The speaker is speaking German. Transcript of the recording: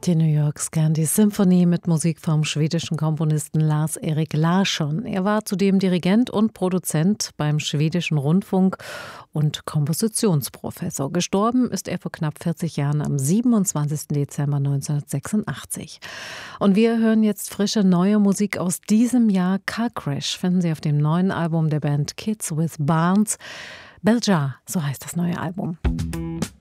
Die New York Scandi Symphony mit Musik vom schwedischen Komponisten Lars-Erik Larsson. Er war zudem Dirigent und Produzent beim Schwedischen Rundfunk und Kompositionsprofessor. Gestorben ist er vor knapp 40 Jahren am 27. Dezember 1986. Und wir hören jetzt frische neue Musik aus diesem Jahr. Car Crash finden Sie auf dem neuen Album der Band Kids with Barnes. Beljar, so heißt das neue Album.